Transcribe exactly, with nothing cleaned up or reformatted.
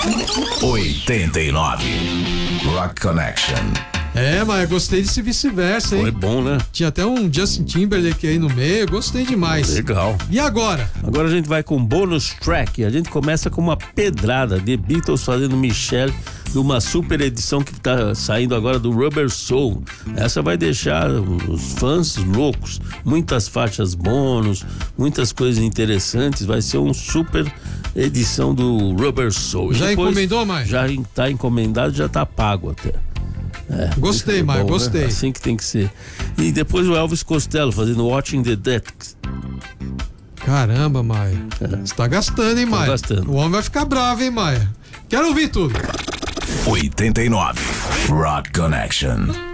oitenta e nove Rock Connection. É, mas gostei desse vice-versa, hein? Foi bom, né? Tinha até um Justin Timberlake aí no meio, gostei demais. Legal. E agora? Agora a gente vai com bônus track. A gente começa com uma pedrada. The Beatles fazendo Michelle, de uma super edição que tá saindo agora do Rubber Soul. Essa vai deixar os fãs loucos. Muitas faixas bônus, muitas coisas interessantes. Vai ser um super edição do Rubber Soul. Já depois, encomendou, Maia? Já tá encomendado, já tá pago até. É, gostei, Maia, bom, gostei. Né? Assim que tem que ser. E depois o Elvis Costello fazendo Watching the Dead. Caramba, Maia. Você tá gastando, hein, Tô Maia? gastando. O homem vai ficar bravo, hein, Maia? Quero ouvir tudo. oitenta e nove Rock Connection.